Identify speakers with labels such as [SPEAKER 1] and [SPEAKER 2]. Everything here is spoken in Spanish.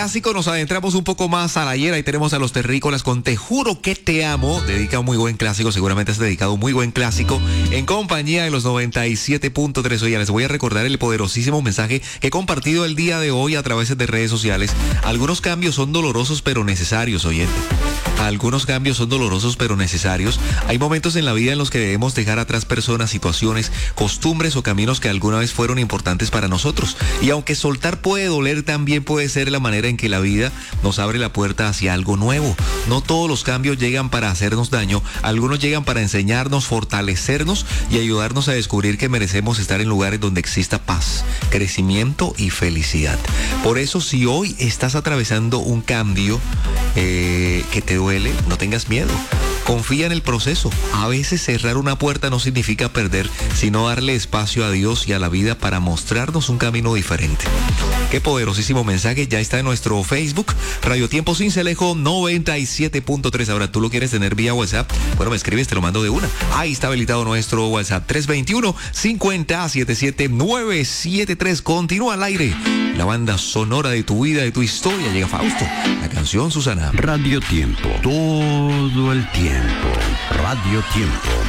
[SPEAKER 1] Clásico, nos adentramos un poco más a la ayer. Ahí tenemos a los terrícolas con Te juro que te amo. Dedica un muy buen clásico, seguramente has dedicado un muy buen clásico en compañía de los 97.3. Oye, les voy a recordar el poderosísimo mensaje que he compartido el día de hoy a través de redes sociales. Algunos cambios son dolorosos pero necesarios, oyente. Algunos cambios son dolorosos pero necesarios. Hay momentos en la vida en los que debemos dejar atrás personas, situaciones, costumbres o caminos que alguna vez fueron importantes para nosotros. Y aunque soltar puede doler, también puede ser la manera en que la vida nos abre la puerta hacia algo nuevo. No todos los cambios llegan para hacernos daño, algunos llegan para enseñarnos, fortalecernos y ayudarnos a descubrir que merecemos estar en lugares donde exista paz, crecimiento y felicidad. Por eso, si hoy estás atravesando un cambio que te duele, no tengas miedo. Confía en el proceso. A veces cerrar una puerta no significa perder, sino darle espacio a Dios y a la vida para mostrarnos un camino diferente. Qué poderosísimo mensaje. Ya está en nuestro Facebook, Radio Tiempo Cincelejo 97.3. Ahora, ¿tú lo quieres tener vía WhatsApp? Bueno, me escribes, te lo mando de una. Ahí está habilitado nuestro WhatsApp, 321-50-77973. Continúa al aire la banda sonora de tu vida, de tu historia. Llega Fausto, la canción Susana.
[SPEAKER 2] Radio Tiempo, todo el tiempo. Radio Tiempo.